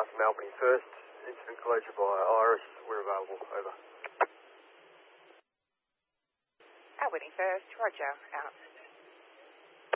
from Albany First. Incident closure by Iris. We're available. Over. Albany First, Roger, out.